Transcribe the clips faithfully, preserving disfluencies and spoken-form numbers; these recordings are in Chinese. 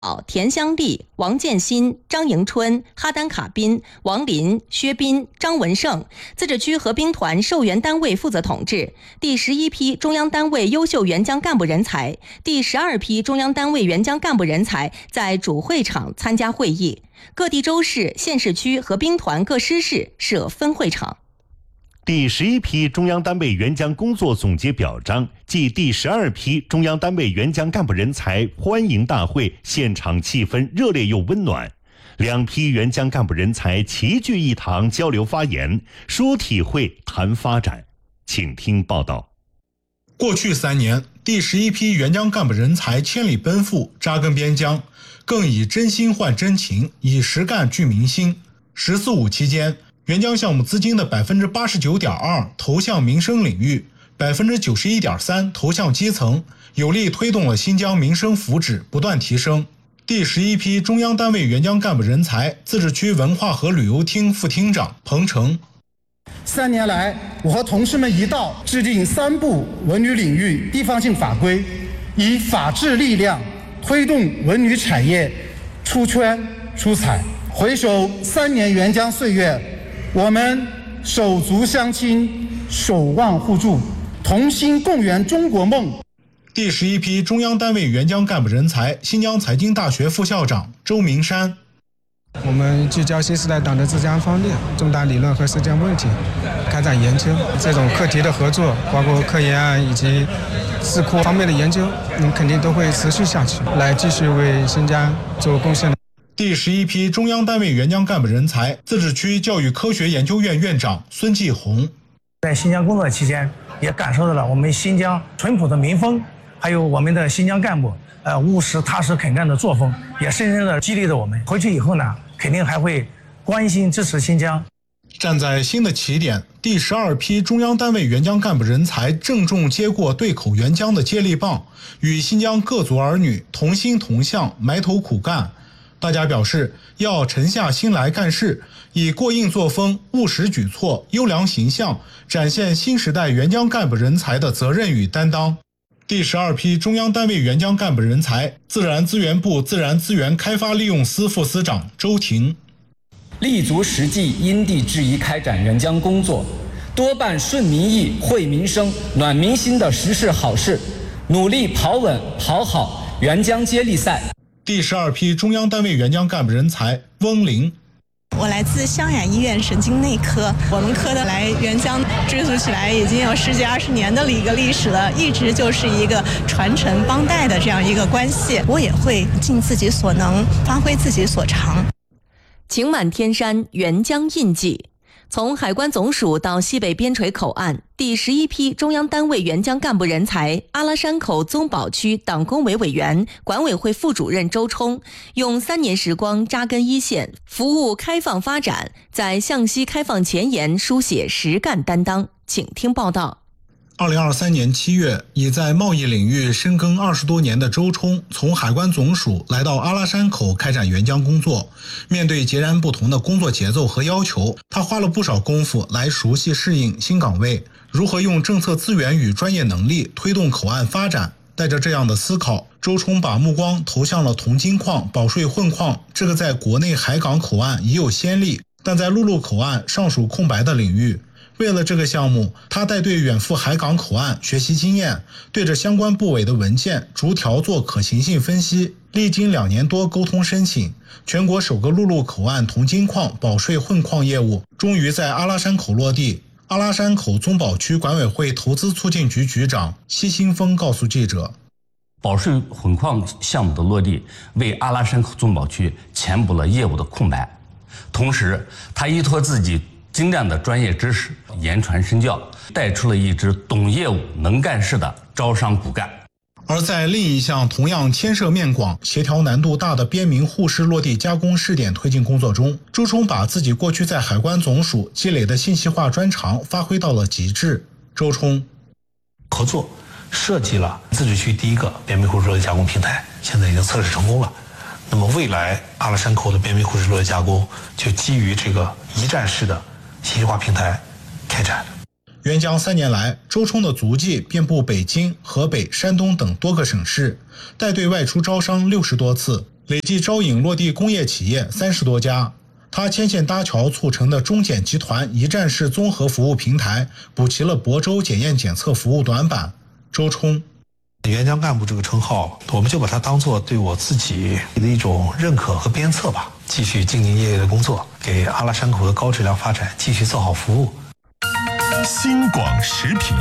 田香丽、王建新、张迎春、哈丹卡宾、王林、薛斌、张文胜，自治区合兵团受援单位负责统治。第十一批中央单位优秀援疆干部人才，第十二批中央单位援疆干部人才在主会场参加会议。各地州市、县市区合兵团各师事设分会场。 第十一批中央单位援疆工作总结表彰暨第十二批中央单位援疆干部人才欢迎大会现场气氛热烈又温暖，两批援疆干部人才齐聚一堂交流发言，说体会谈发展。请听报道。 过去三年，第十一批援疆干部人才千里奔赴，扎根边疆，更以真心换真情，以实干聚民心。十四五期间，援疆项目资金的 百分之八十九点二 投向民生领域， 百分之九十一点三 投向基层，有力推动了新疆民生福祉不断提升。第十一批中央单位援疆干部人才自治区文化和旅游厅副厅长彭成。 三年来，我和同事们一道制定三部文旅领域地方性法规，以法治力量推动文旅产业出圈出彩。回首三年援疆岁月，我们手足相亲，守望互助，同心共圆中国梦。 第十一批中央单位援疆干部人才，新疆财经大学副校长周明山。 我们聚焦新时代党的治疆方略、重大理论和实践问题，开展研究。这种课题的合作，包括科研啊以及智库方面的研究，嗯，肯定都会持续下去，来继续为新疆做贡献。 第十一批中央单位援疆干部人才，自治区教育科学研究院院长孙继红。 在新疆工作期间，也感受到了我们新疆淳朴的民风，还有我们的新疆干部呃务实踏实肯干的作风，也深深的激励了我们。回去以后呢，肯定还会关心支持新疆。 站在新的起点，第十二批中央单位援疆干部人才郑重接过对口援疆的接力棒，与新疆各族儿女同心同向，埋头苦干。大家表示要沉下心来干事，以过硬作风、务实举措、优良形象，展现新时代援疆干部人才的责任与担当。第十二批中央单位援疆干部人才，自然资源部自然资源开发利用司副司长周婷。 立足实际，因地制宜开展援疆工作，多办顺民意、惠民生、暖民心的实事好事，努力跑稳跑好援疆接力赛。 第十二批中央单位援疆干部人才翁玲。 我来自湘雅医院神经内科，我们科的来援疆追溯起来已经有十几二十年的一个历史了，一直就是一个传承帮带的这样一个关系。我也会尽自己所能，发挥自己所长。 晴满天山，援疆印记。从海关总署到西北边陲口岸，第十一批中央单位援疆干部人才阿拉山口宗保区党工委委员、管委会副主任周冲，用三年时光扎根一线，服务开放发展，在向西开放前沿书写实干担当。请听报道。 二零二三年七月，已在贸易领域深耕二十多年的周冲，从海关总署来到阿拉山口开展援疆工作。面对截然不同的工作节奏和要求，他花了不少功夫来熟悉适应新岗位，如何用政策资源与专业能力推动口岸发展。带着这样的思考，周冲把目光投向了铜金矿、保税混矿这个在国内海港口岸已有先例，但在陆路口岸尚属空白的领域。为了这个项目，他带队远赴海港口岸学习经验，对着相关部委的文件逐条做可行性分析。历经两年多沟通申请，全国首个陆路口岸铜金矿保税混矿业务终于在阿拉山口落地。阿拉山口宗保区管委会投资促进局局长奚新峰告诉记者， 保税混矿项目的落地，为阿拉山口宗保区填补了业务的空白，同时他依托自己精湛的专业知识，言传身教，带出了一支懂业务、能干事的招商骨干。 而在另一项同样牵涉面广、协调难度大的边民沪市落地加工试点推进工作中，周冲把自己过去在海关总署积累的信息化专长发挥到了极致。周冲合作设计了自治区第一个边民沪市落地加工平台，现在已经测试成功了。那么未来阿拉山口的边民沪市落地加工就基于这个一站式的信息化平台开展。 援疆三年来，周冲的足迹遍布北京、河北、山东等多个省市，带队外出招商六十多次， 累计招引落地工业企业三十多家。他牵线搭桥促成的中检集团一站式综合服务平台，补齐了亳州检验检测服务短板。周冲， 援疆干部这个称号，我们就把它当做对我自己的一种认可和鞭策吧，继续兢兢业业的工作，给阿拉山口的高质量发展继续做好服务。 新广时评，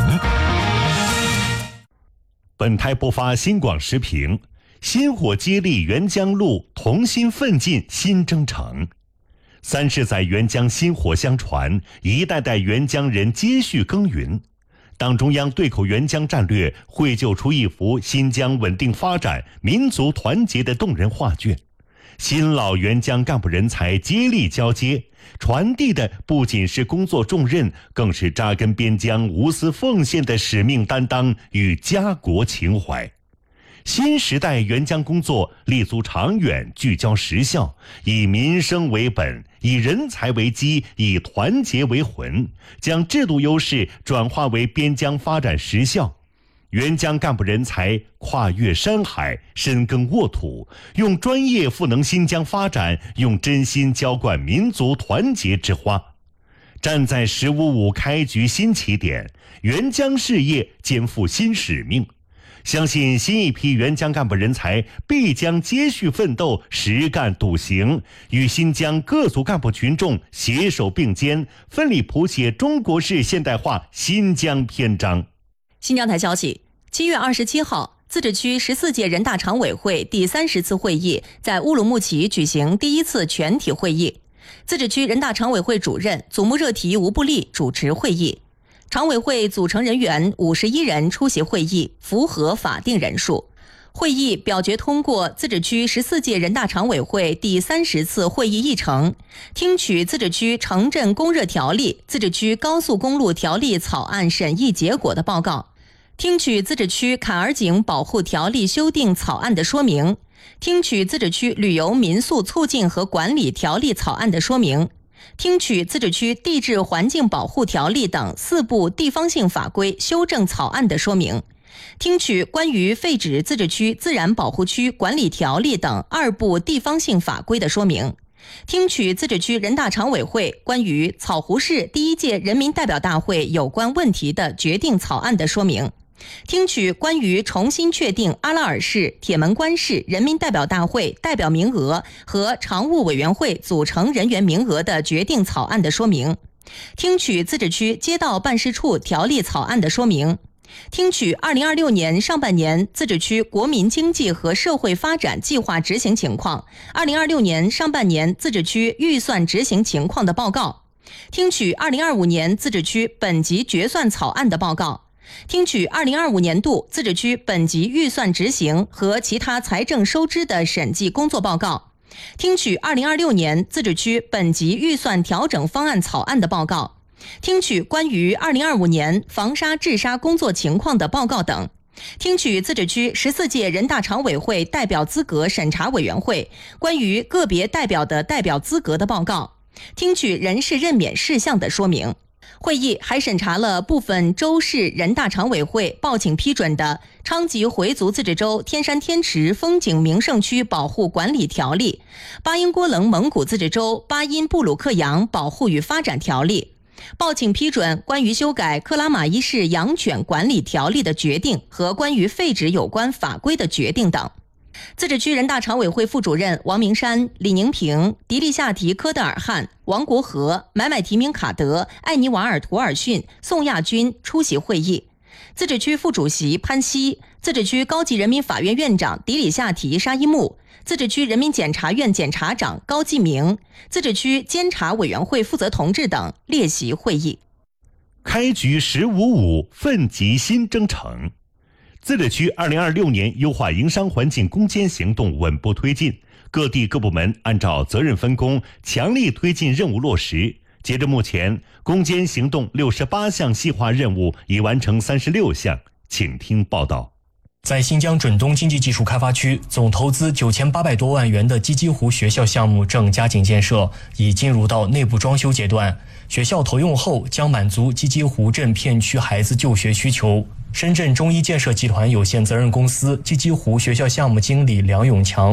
本台播发新广时评，薪火接力援疆路，同心奋进新征程。三十载援疆薪火相传，一代代援疆人接续耕耘。党中央对口援疆战略绘就出一幅新疆稳定发展、民族团结的动人画卷。新老援疆干部人才接力交接，传递的不仅是工作重任，更是扎根边疆、无私奉献的使命担当与家国情怀。新时代援疆工作立足长远，聚焦实效，以民生为本，以人才为基，以团结为魂，将制度优势转化为边疆发展实效。援疆干部人才跨越山海，深耕沃土，用专业赋能新疆发展，用真心浇灌民族团结之花。站在十五五开局新起点，援疆事业肩负新使命。相信新一批援疆干部人才必将接续奋斗，实干笃行，与新疆各族干部群众携手并肩，奋力谱写中国式现代化新疆篇章。 新疆台消息，七月二十七号，自治区十四届人大常委会第三十次会议在乌鲁木齐举行第一次全体会议，自治区人大常委会主任祖木热提吴布利主持会议。常委会组成人员五十一人出席会议，符合法定人数。会议表决通过自治区十四届人大常委会第三十次会议议程，听取自治区城镇供热条例、自治区高速公路条例草案审议结果的报告，听取自治区坎儿井保护条例修订草案的说明，听取自治区旅游民宿促进和管理条例草案的说明，听取自治区地质环境保护条例等四部地方性法规修正草案的说明，听取关于废止自治区自然保护区管理条例等二部地方性法规的说明，听取自治区人大常委会关于草湖市第一届人民代表大会有关问题的决定草案的说明，听取关于重新确定阿拉尔市、铁门关市人民代表大会代表名额和常务委员会组成人员名额的决定草案的说明，听取自治区街道办事处条例草案的说明，听取二零二六年上半年自治区国民经济和社会发展计划执行情况、二零二六年上半年自治区预算执行情况的报告，听取二零二五年自治区本级决算草案的报告，听取二零二五年度自治区本级预算执行和其他财政收支的审计工作报告，听取二零二六年自治区本级预算调整方案草案的报告，听取关于二零二五年防沙治沙工作情况的报告等，听取自治区十四届人大常委会代表资格审查委员会关于个别代表的代表资格的报告，听取人事任免事项的说明。会议还审查了部分州市人大常委会报请批准的昌吉回族自治州天山天池风景名胜区保护管理条例、巴音郭楞蒙古自治州巴音布鲁克扬保护与发展条例，报请批准关于修改克拉玛依市养犬管理条例的决定和关于废止有关法规的决定等。自治区人大常委会副主任王明山、李宁平、迪利夏提科德尔汗、王国和、买买提明卡德、艾尼瓦尔图尔逊、宋亚军出席会议。自治区副主席潘希、自治区高级人民法院院长迪里夏提沙伊木、自治区人民检察院检察长高继明、自治区监察委员会负责同志等列席会议。 开局十五五，奋击新征程。自治区二零二六年优化营商环境攻坚行动稳步推进，各地各部门按照责任分工，强力推进任务落实。截至目前，攻坚行动六十八项细化任务已完成三十六项。请听报道。 在新疆准东经济技术开发区，总投资九千八百多万元的鸡鸡湖学校项目正加紧建设，已进入到内部装修阶段。学校投用后将满足鸡鸡湖镇片区孩子就学需求。深圳中医建设集团有限责任公司鸡鸡湖学校项目经理梁永强：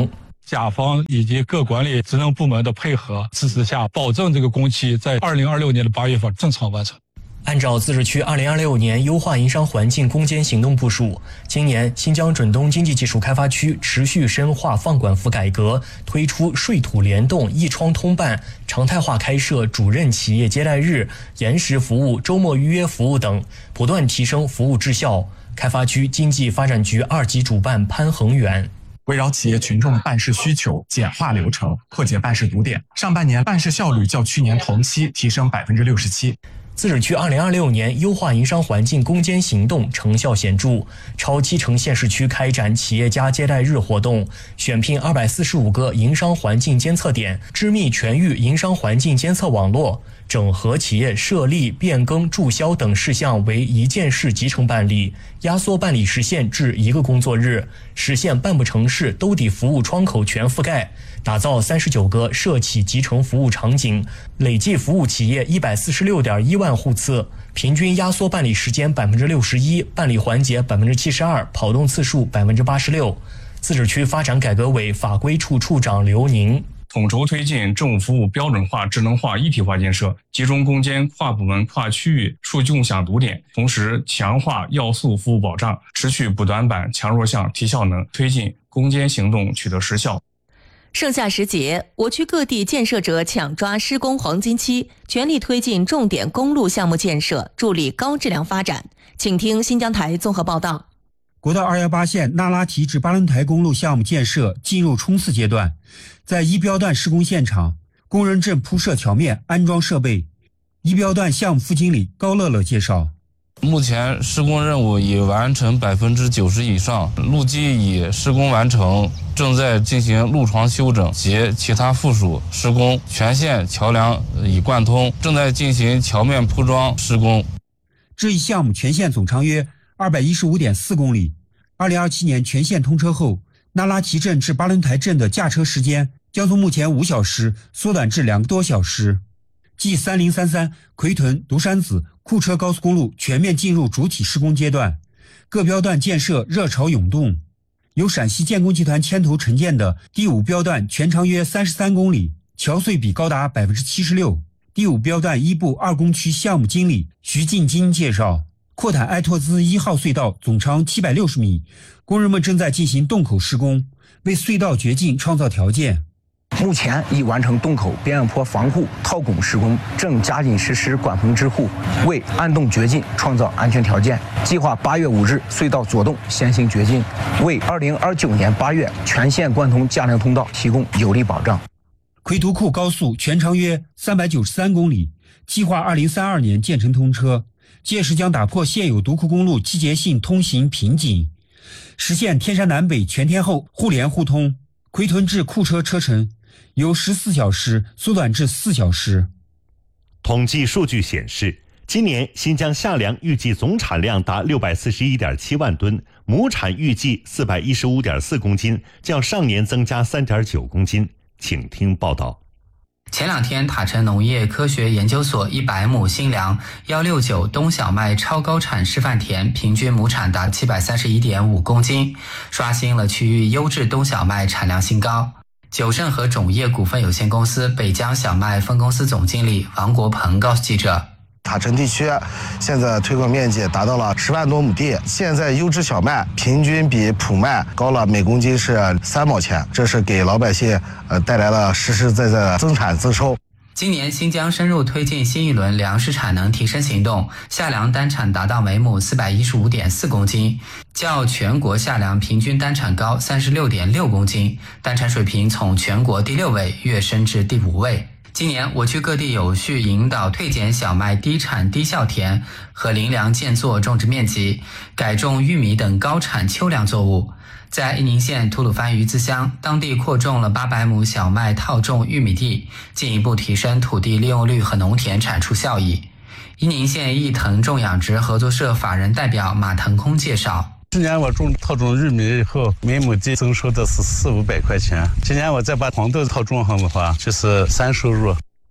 甲方以及各管理职能部门的配合支持下，保证这个工期在二零二六年的八月份正常完成。 按照自治区二零二六年优化营商环境攻坚行动部署，今年新疆准东经济技术开发区持续深化放管服改革，推出税土联动、一窗通办、常态化开设主任企业接待日、延时服务、周末预约服务等，不断提升服务质效。开发区经济发展局二级主办潘恒远。 围绕企业群众办事需求，简化流程，破解办事堵点，上半年办事效率较去年同期提升百分之六十七。 自治区二零二六年优化营商环境攻坚行动成效显著，超七成县市区开展企业家接待日活动，选聘二百四十五个营商环境监测点，织密全域营商环境监测网络，整合企业设立、变更、注销等事项为一件事集成办理，压缩办理时限至一个工作日，实现办不成事兜底服务窗口全覆盖，打造三十九个社企集成服务场景，累计服务企业一百四十六点一万户次，平均压缩办理时间百分之六十一，办理环节百分之七十二，跑动次数百分之八十六。自治区发展改革委法规处处长刘宁。 统筹推进政务服务标准化、智能化、一体化建设，集中攻坚跨部门、跨区域数据共享堵点，同时强化要素服务保障，持续补短板、强弱项、提效能，推进攻坚行动取得实效。 盛夏时节，我区各地建设者抢抓施工黄金期，全力推进重点公路项目建设，助力高质量发展。请听新疆台综合报道。 国道二一八线那拉提至巴伦台公路项目建设进入冲刺阶段，在一标段施工现场，工人正铺设桥面、安装设备。一标段项目副经理高乐乐介绍， 目前施工任务已完成百分之九十以上，路基已施工完成，正在进行路床修整及其他附属施工，全线桥梁已贯通，正在进行桥面铺装施工。 这一项目全线总长约二百一十五点四公里。二零二七年全线通车后，那拉提镇至巴伦台镇的驾车时间将从目前五小时缩短至两个多小时。继三零三三奎屯独山子库车高速公路全面进入主体施工阶段，各标段建设热潮涌动。由陕西建工集团牵头承建的第五标段全长约三十三公里，桥隧比高达百分之七十六。第五标段一部二工区项目经理徐进金介绍，阔坦埃托兹一号隧道总长七百六十米，工人们正在进行洞口施工，为隧道掘进创造条件。 目前已完成洞口边岸坡防护套拱施工，正加紧实施管棚支护，为暗洞掘进创造安全条件。计划八月五日隧道左洞先行掘进，为二零二九年八月全线贯通嘉陵通道提供有力保障。 奎图库高速全长约三百九十三公里，计划二零三二年建成通车，届时将打破现有独库公路季节性通行瓶颈，实现天山南北全天候互联互通。奎屯至库车车程由十四小时缩短至四小时。 统计数据显示，今年新疆夏粮预计总产量达六百四十一点七万吨，亩产预计四百一十五点四公斤，较上年增加三点九公斤。请听报道。 前两天，塔城农业科学研究所一百亩新粮一六九冬小麦超高产示范田，平均亩产达七百三十一点五公斤，刷新了区域优质冬小麦产量新高。九盛和种业股份有限公司北疆小麦分公司总经理王国鹏告诉记者， 塔城地区现在推广面积达到了十万多亩地，现在优质小麦平均比普麦高了每公斤是三毛钱，这是给老百姓呃带来了实实在在的增产增收。 今年新疆深入推进新一轮粮食产能提升行动，夏粮单产达到每亩四百一十五点四公斤，较全国夏粮平均单产高三十六点六公斤，单产水平从全国第六位跃升至第五位。今年我区各地有序引导退减小麦低产低效田和林粮建作种植面积，改种玉米等高产秋粮作物。在伊宁县吐鲁番鱼子乡，当地扩种了八百亩小麦套种玉米地，进一步提升土地利用率和农田产出效益。伊宁县益腾种养殖合作社法人代表马腾空介绍， 去年我种套种玉米以后，每亩地增收的是四五百块钱。今年我再把黄豆套种上的话，就是三收入。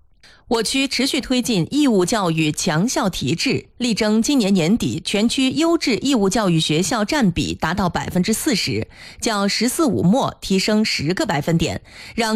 我区持续推进义务教育强校提质，力争今年年底全区优质义务教育学校占比达到百分之四十，较“十四五”末提升十个百分点，让